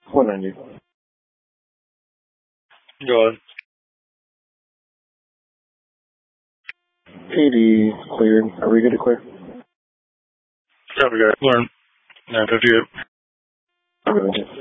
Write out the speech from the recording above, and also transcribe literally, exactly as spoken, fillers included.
one ninety. Go on. eighty cleared. Are we good to clear? Yeah, we got it. Learn. nine fifty-eight. Okay, thank you.